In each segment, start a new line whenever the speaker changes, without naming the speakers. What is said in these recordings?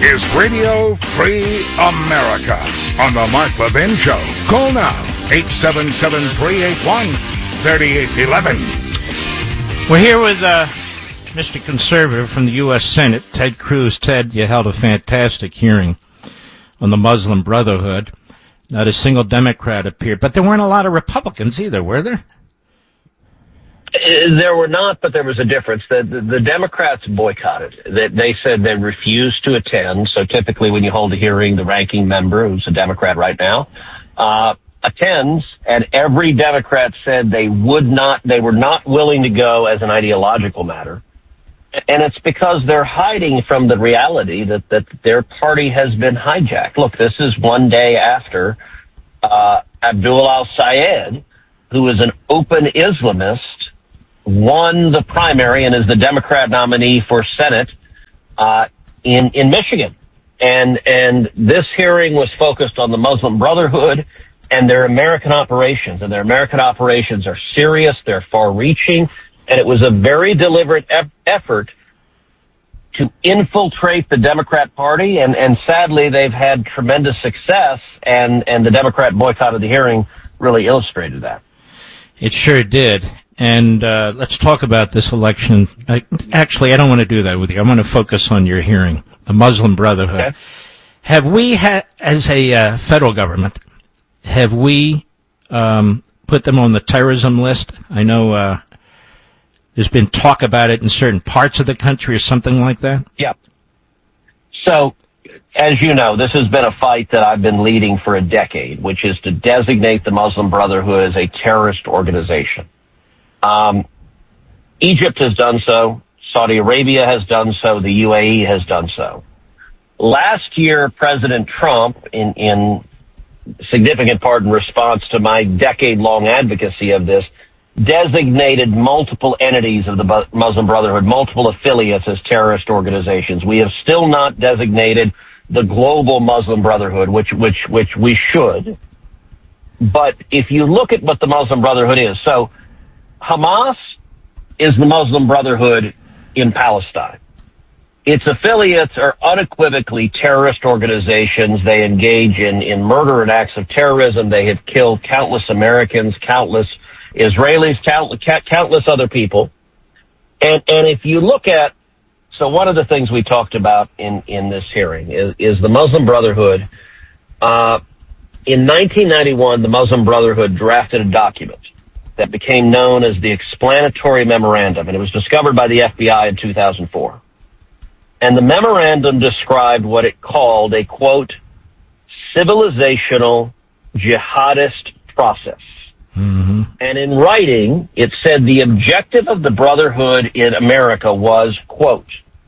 is Radio Free America on the Mark Levin Show. Call now, 877-381-3811.
We're here with Mr. Conservative from the U.S. Senate, Ted Cruz. Ted, you held a fantastic hearing on the Muslim Brotherhood. Not a single Democrat appeared, but there weren't a lot of Republicans either, were there?
There were not, but there was a difference. The Democrats boycotted. They said they refused to attend. So typically when you hold a hearing, the ranking member, who's a Democrat right now, attends, and every Democrat said they were not willing to go as an ideological matter. And it's because they're hiding from the reality that their party has been hijacked. Look, this is one day after Abdul al-Sayed, who is an open Islamist, won the primary and is the Democrat nominee for Senate in Michigan. And this hearing was focused on the Muslim Brotherhood and their American operations. And their American operations are serious, they're far-reaching, and it was a very deliberate effort to infiltrate the Democrat Party, and sadly they've had tremendous success, and the Democrat boycott of the hearing really illustrated that.
It sure did. And let's talk about this election. Actually, I don't want to do that with you. I want to focus on your hearing, the Muslim Brotherhood. Okay. Have we, as a federal government, have we put them on the terrorism list? I know there's been talk about it in certain parts of the country or something like that.
Yep. So, as you know, this has been a fight that I've been leading for a decade, which is to designate the Muslim Brotherhood as a terrorist organization. Egypt has done so. Saudi Arabia has done so. The UAE has done so. Last year, President Trump, in significant part in response to my decade-long advocacy of this, designated multiple entities of the Muslim Brotherhood, multiple affiliates as terrorist organizations. We have still not designated the global Muslim Brotherhood, which we should. But if you look at what the Muslim Brotherhood is, so Hamas is the Muslim Brotherhood in Palestine. Its affiliates are unequivocally terrorist organizations. They engage in murder and acts of terrorism. They have killed countless Americans, countless Israelis, countless other people. And if you look at, so one of the things we talked about in this hearing is the Muslim Brotherhood. In 1991, the Muslim Brotherhood drafted a document that became known as the Explanatory Memorandum, and it was discovered by the FBI in 2004. And the memorandum described what it called a, quote, civilizational jihadist process. Mm-hmm. And in writing, it said the objective of the Brotherhood in America was, quote,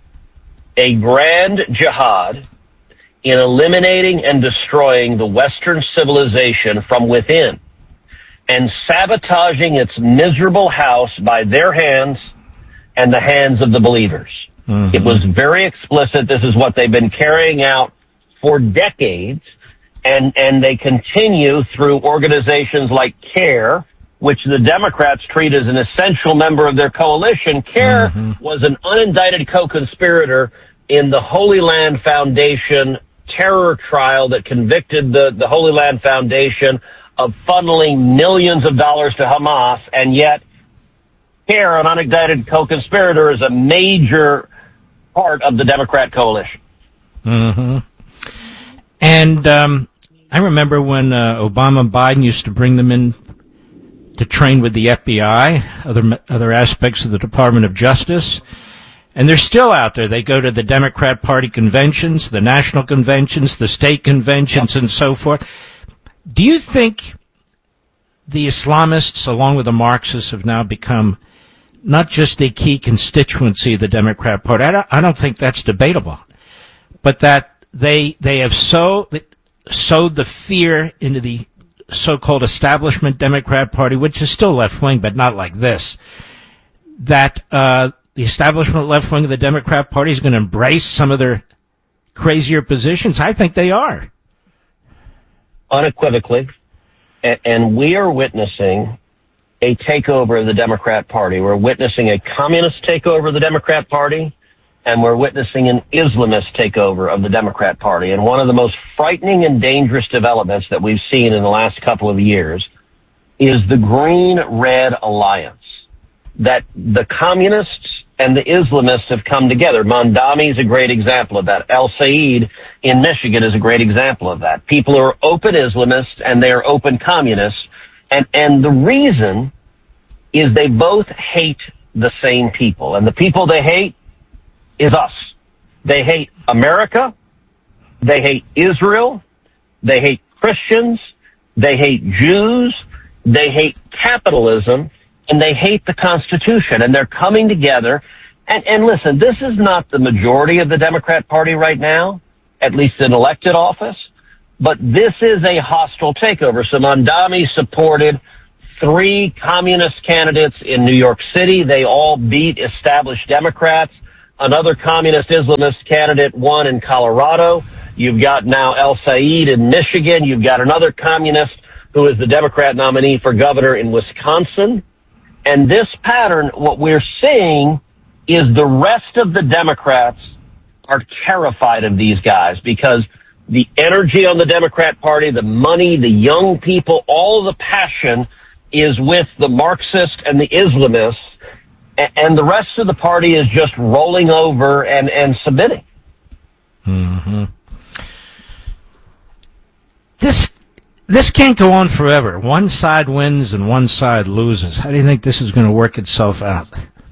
a grand jihad in eliminating and destroying the Western civilization from within and sabotaging its miserable house by their hands and the hands of the believers. Mm-hmm. It was very explicit. This is what they've been carrying out for decades. And they continue through organizations like CARE, which the Democrats treat as an essential member of their coalition. CARE was an unindicted co-conspirator in the Holy Land Foundation terror trial that convicted the Holy Land Foundation of funneling millions of dollars to Hamas, and yet CARE, an unindicted co-conspirator, is a major part of the Democrat coalition.
Mm-hmm. And I remember when Obama and Biden used to bring them in to train with the FBI, other aspects of the Department of Justice, and they're still out there. They go to the Democrat Party conventions, the national conventions, the state conventions, and so forth. Do you think the Islamists, along with the Marxists, have now become not just a key constituency of the Democrat Party? I don't think that's debatable, but that they have sowed the fear into the so-called establishment Democrat Party, which is still left-wing, but not like this, that the establishment left-wing of the Democrat Party is going to embrace some of their crazier positions. I think they are.
Unequivocally. And we are witnessing a takeover of the Democrat Party. We're witnessing a communist takeover of the Democrat Party. and we're witnessing an Islamist takeover of the Democrat Party. And one of the most frightening and dangerous developments that we've seen in the last couple of years is the Green-Red Alliance, that the communists and the Islamists have come together. Mondami is a great example of that. El Said in Michigan is a great example of that. People are open Islamists and they are open communists. And the reason is they both hate the same people. And the people they hate is us. They hate America. They hate Israel. They hate Christians. They hate Jews. They hate capitalism. And they hate the Constitution. And they're coming together. And listen, this is not the majority of the Democrat Party right now, at least in elected office. But this is a hostile takeover. So Mondami supported 3 communist candidates in New York City. They all beat established Democrats. Another communist Islamist candidate won in Colorado. You've got now El Said in Michigan. You've got another communist who is the Democrat nominee for governor in Wisconsin. And this pattern, what we're seeing is the rest of the Democrats are terrified of these guys because the energy on the Democrat Party, the money, the young people, all the passion is with the Marxists and the Islamists, and the rest of the party is just rolling over and submitting.
Mm-hmm. This can't go on forever. One side wins and one side loses. How do you think this is going to work itself out?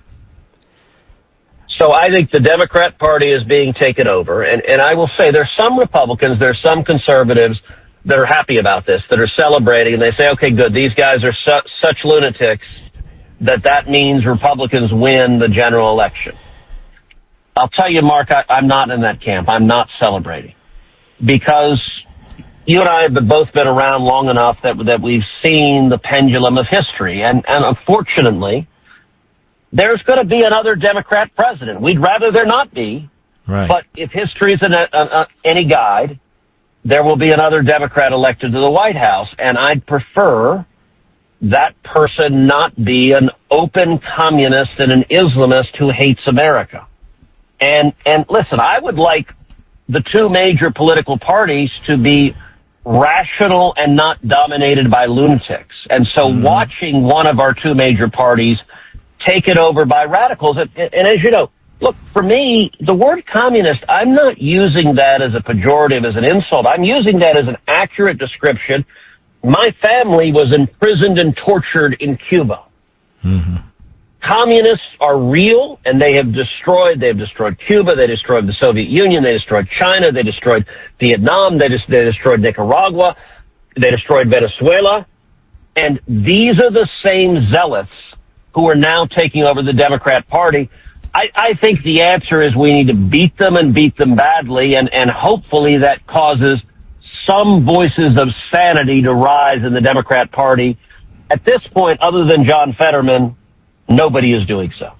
So I think the Democrat Party is being taken over, and I will say there's some Republicans, there's some conservatives that are happy about this, that are celebrating, and they say, okay, good, these guys are such lunatics that means Republicans win the general election. I'll tell you, Mark, I'm not in that camp. I'm not celebrating. Because you and I have both been around long enough that we've seen the pendulum of history, and unfortunately, there's going to be another Democrat president. We'd rather there not be.
Right.
But if history is any guide, there will be another Democrat elected to the White House, and I'd prefer that person not be an open communist and an Islamist who hates America. And listen, I would like the 2 major political parties to be rational and not dominated by lunatics. And so watching one of our 2 major parties taken over by radicals, and as you know, look, for me, the word communist, I'm not using that as a pejorative, as an insult. I'm using that as an accurate description. My family was imprisoned and tortured in Cuba. Mm-hmm. Communists are real, and they have destroyed Cuba, they destroyed the Soviet Union, they destroyed China, they destroyed Vietnam, they destroyed Nicaragua, they destroyed Venezuela. And these are the same zealots who are now taking over the Democrat Party. I think the answer is we need to beat them and beat them badly, and hopefully that causes some voices of sanity to rise in the Democrat Party. At this point, other than John Fetterman, nobody is doing so.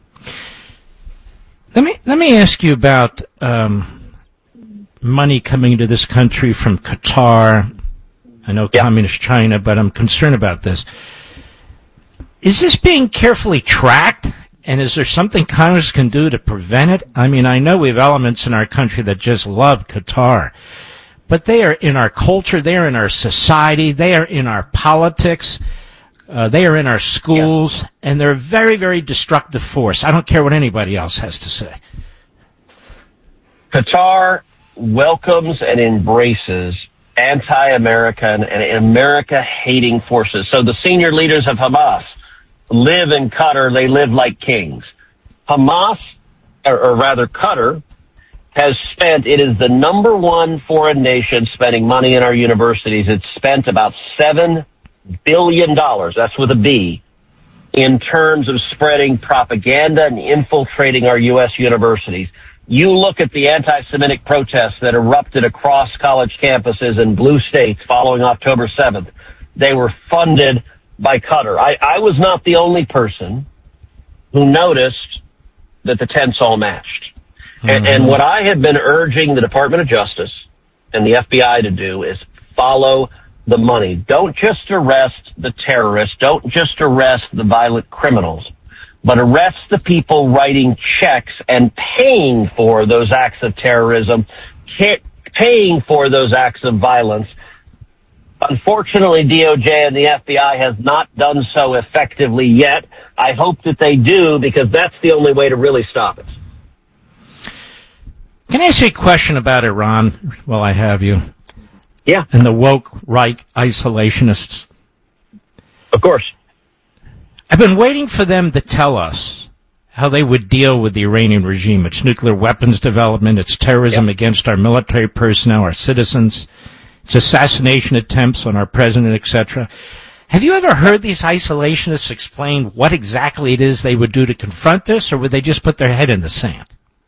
Let me ask you about money coming into this country from Qatar. I know communist China, but I'm concerned about this. Is this being carefully tracked? And is there something Congress can do to prevent it? I mean, I know we have elements in our country that just love Qatar, but they are in our culture, they are in our society, they are in our politics, they are in our schools, and they're a very, very destructive force. I don't care what anybody else has to say.
Qatar welcomes and embraces anti-American and America-hating forces. So the senior leaders of Hamas live in Qatar. They live like kings. Hamas, or rather Qatar, has spent, it is the number 1 foreign nation spending money in our universities. It's spent about $7 billion, that's with a B, in terms of spreading propaganda and infiltrating our U.S. universities. You look at the anti-Semitic protests that erupted across college campuses in blue states following October 7th. They were funded by Qatar. I was not the only person who noticed that the tents all matched. Mm-hmm. And what I have been urging the Department of Justice and the FBI to do is follow the money. Don't just arrest the terrorists. Don't just arrest the violent criminals. but arrest the people writing checks and paying for those acts of terrorism, paying for those acts of violence. Unfortunately, DOJ and the FBI has not done so effectively yet. I hope that they do, because that's the only way to really stop it.
Can I ask you a question about Iran while I have you?
Yeah.
And the woke right isolationists?
Of course.
I've been waiting for them to tell us how they would deal with the Iranian regime, its nuclear weapons development, its terrorism against our military personnel, our citizens, its assassination attempts on our president, etc. Have you ever heard these isolationists explain what exactly it is they would do to confront this, or would they just put their head in the sand?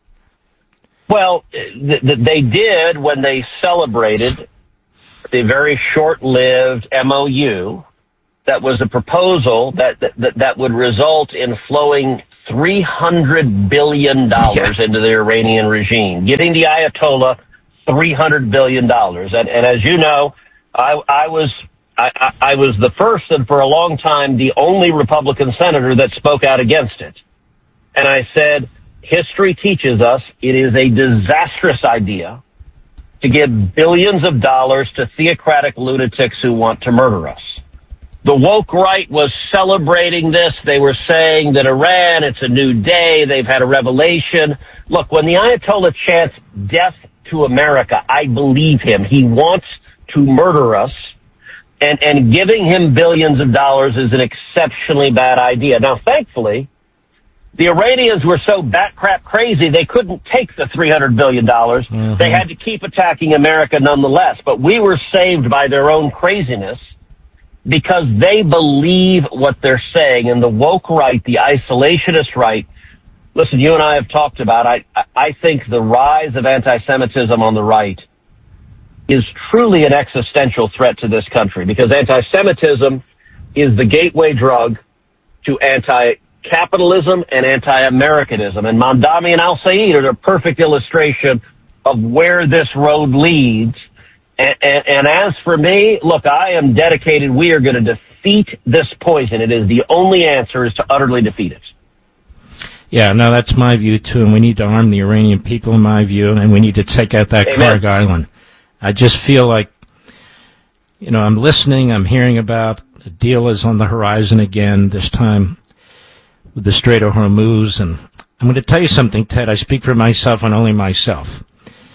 Well, they did when they celebrated the very short-lived MOU that was a proposal that would result in flowing $300 billion into the Iranian regime, giving the Ayatollah $300 billion. And as you know, I was the first and for a long time the only Republican senator that spoke out against it. And I said, history teaches us it is a disastrous idea to give billions of dollars to theocratic lunatics who want to murder us. The woke right was celebrating this. They were saying that Iran, it's a new day. They've had a revelation. Look, when the Ayatollah chants death to America, I believe him. He wants to murder us. And giving him billions of dollars is an exceptionally bad idea. Now, thankfully, the Iranians were so bat-crap crazy, they couldn't take the $300 billion. Mm-hmm. They had to keep attacking America nonetheless. But we were saved by their own craziness because they believe what they're saying. And the woke right, the isolationist right, listen, you and I have talked about, I think the rise of anti-Semitism on the right is truly an existential threat to this country, because anti-Semitism is the gateway drug to anti-capitalism and anti-Americanism. And Mamdani and al-Sayed are the perfect illustration of where this road leads. And as for me, look, I am dedicated. We are going to defeat this poison. It is the only answer is to utterly defeat it.
Yeah, no, that's my view, too. And we need to arm the Iranian people, in my view, and we need to take out that Karg Island. I just feel like, I'm listening, I'm hearing about a deal is on the horizon again, this time with the Strait of Hormuz. And I'm going to tell you something, Ted. I speak for myself and only myself.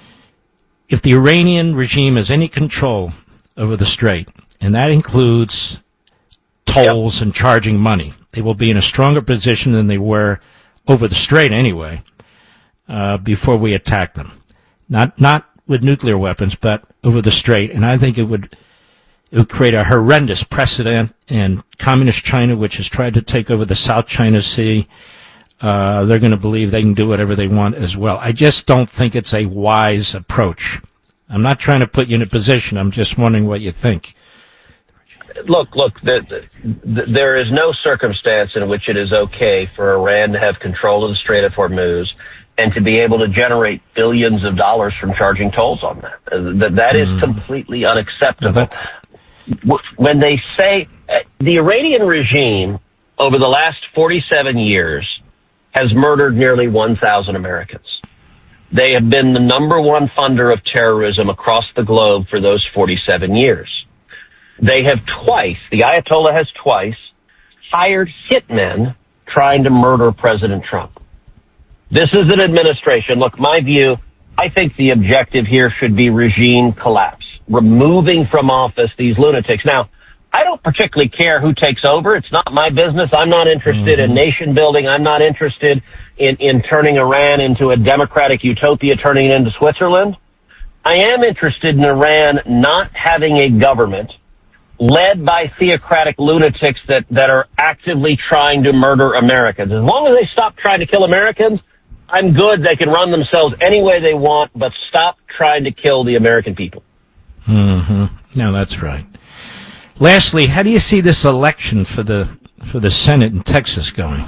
If the Iranian regime has any control over the Strait, and that includes tolls and charging money, they will be in a stronger position than they were over the Strait anyway, before we attack them. Not with nuclear weapons, but over the Strait. And I think it would create a horrendous precedent. And Communist China, which has tried to take over the South China Sea, they're going to believe they can do whatever they want as well. I just don't think it's a wise approach. I'm not trying to put you in a position. I'm just wondering what you think.
Look, there is no circumstance in which it is okay for Iran to have control of the Strait of Hormuz and to be able to generate billions of dollars from charging tolls on that. That is completely unacceptable. When they say the Iranian regime over the last 47 years has murdered nearly 1,000 Americans. They have been the number one funder of terrorism across the globe for those 47 years. They have the Ayatollah has twice hired hitmen trying to murder President Trump. This is an administration. Look, my view, I think the objective here should be regime collapse, removing from office these lunatics. Now, I don't particularly care who takes over. It's not my business. I'm not interested in nation building. I'm not interested in turning Iran into a democratic utopia, turning it into Switzerland. I am interested in Iran not having a government led by theocratic lunatics that are actively trying to murder Americans. As long as they stop trying to kill Americans, I'm good. They can run themselves any way they want, but stop trying to kill the American people.
No, that's right. Lastly, how do you see this election for the Senate in Texas going?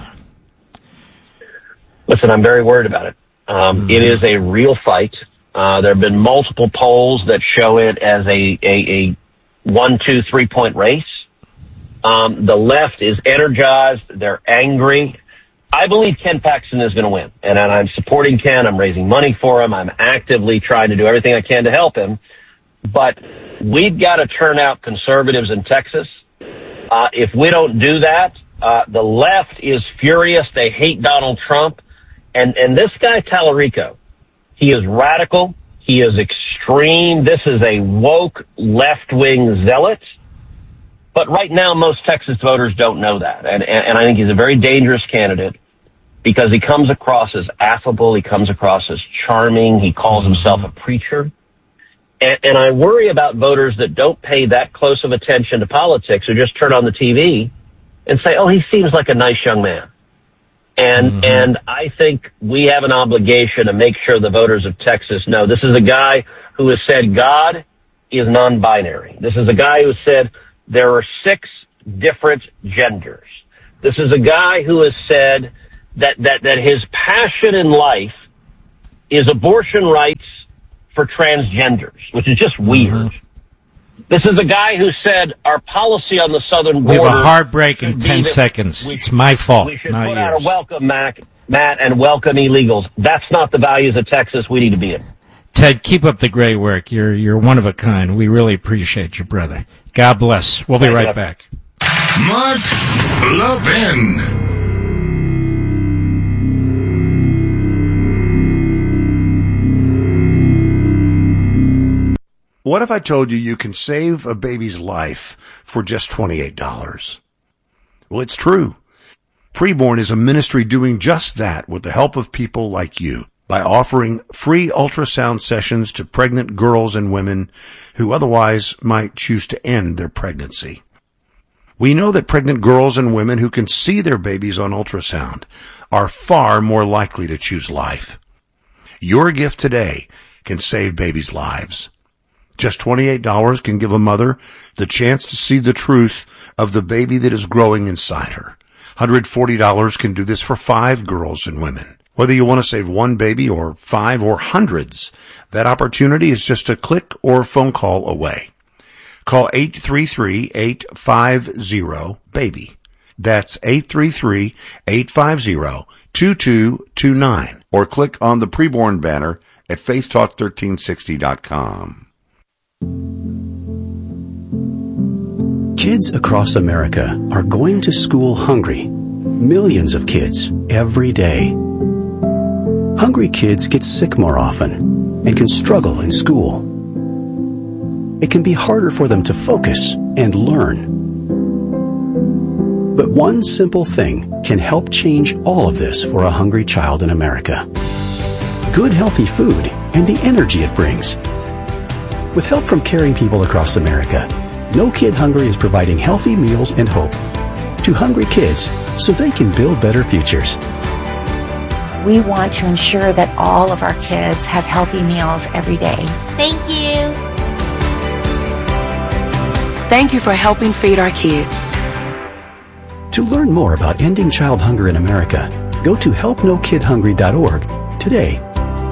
Listen, I'm very worried about it. It is a real fight. There have been multiple polls that show it as a 1, 2, 3 point race. The left is energized. They're angry. I believe Ken Paxton is going to win, and I'm supporting Ken. I'm raising money for him. I'm actively trying to do everything I can to help him. But we've got to turn out conservatives in Texas. If we don't do that, the left is furious. They hate Donald Trump. And this guy, Tallarico, he is radical. He is extreme. This is a woke left-wing zealot. But right now, most Texas voters don't know that. And I think he's a very dangerous candidate because he comes across as affable. He comes across as charming. He calls himself a preacher. And I worry about voters that don't pay that close of attention to politics or just turn on the TV and say, oh, he seems like a nice young man. And I think we have an obligation to make sure the voters of Texas know this is a guy who has said God is non-binary. This is a guy who said there are 6 different genders. This is a guy who has said that his passion in life is abortion rights for transgenders, which is just weird. This is a guy who said our policy on the southern border... We have a
heartbreak in 10 seconds. It's my fault,
we should
not
put
yours.
out a welcome, Matt, and welcome illegals. That's not the values of Texas we need to be in.
Ted, keep up the great work. You're one of a kind. We really appreciate you, brother. God bless. We'll be right back.
Mark Levin.
What if I told you you can save a baby's life for just $28? Well, it's true. Preborn is a ministry doing just that with the help of people like you by offering free ultrasound sessions to pregnant girls and women who otherwise might choose to end their pregnancy. We know that pregnant girls and women who can see their babies on ultrasound are far more likely to choose life. Your gift today can save babies' lives. Just $28 can give a mother the chance to see the truth of the baby that is growing inside her. $140 can do this for 5 girls and women. Whether you want to save 1 baby or 5 or hundreds, that opportunity is just a click or a phone call away. Call 833-850-BABY. That's 833-850-2229. Or click on the Preborn banner at faithtalk1360.com.
Kids across America are going to school hungry. Millions of kids every day. Hungry kids get sick more often and can struggle in school. It can be harder for them to focus and learn. But one simple thing can help change all of this for a hungry child in America. Good, healthy food and the energy it brings. With help from caring people across America, No Kid Hungry is providing healthy meals and hope to hungry kids so they can build better futures.
We want to ensure that all of our kids have healthy meals every day.
Thank you.
Thank you for helping feed our kids.
To learn more about ending child hunger in America, go to helpnokidhungry.org today.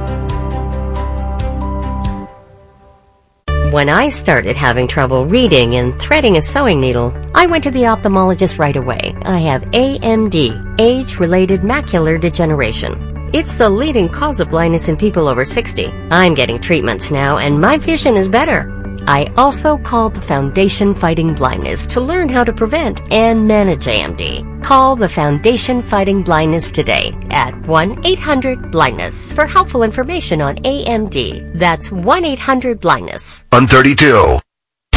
When I started having trouble reading and threading a sewing needle, I went to the ophthalmologist right away. I have AMD, age-related macular degeneration. It's the leading cause of blindness in people over 60. I'm getting treatments now, and my vision is better. I also called the Foundation Fighting Blindness to learn how to prevent and manage AMD. Call the Foundation Fighting Blindness today at 1-800-BLINDNESS for helpful information on AMD. That's 1-800-BLINDNESS.
On 32.